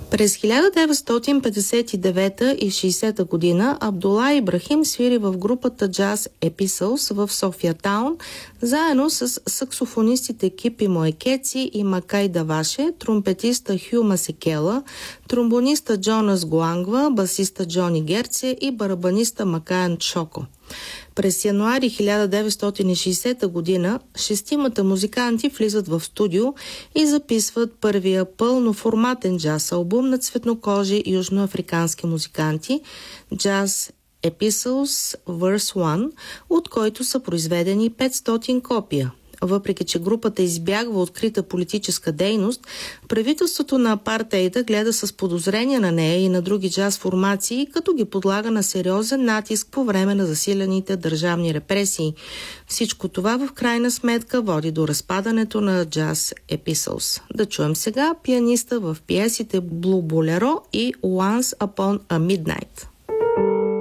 През 1959 и 60 година Абдула Ибрахим свири в групата Jazz Epistles в София Таун, заедно с саксофонистите Кипи Моекеци и Макай Даваше, тромпетиста Хю Масекела, тромбониста Джонас Гуангва, басиста Джони Герце и барабаниста Макаян Чоко. През януари 1960 година шестимата музиканти влизат в студио и записват първия пълноформатен джаз албум на цветнокожи южноафрикански музиканти Jazz Epistles Verse 1, от който са произведени 500 копия. Въпреки че групата избягва открита политическа дейност, правителството на апартейда гледа с подозрение на нея и на други джаз формации, като ги подлага на сериозен натиск по време на засилените държавни репресии. Всичко това в крайна сметка води до разпадането на Jazz Epistles. Да чуем сега пианиста в пиесите Blue Bolero и Once Upon a Midnight.